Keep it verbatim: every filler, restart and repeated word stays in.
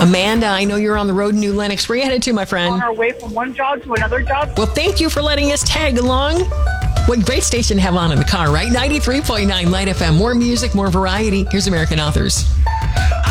Amanda, I know you're on the road in New Lenox. Where are you headed to, my friend? On our way from one job to another job. Well, thank you for letting us tag along. What great station to have on in the car, right? ninety-three point nine Light F M. More music, more variety. Here's American Authors.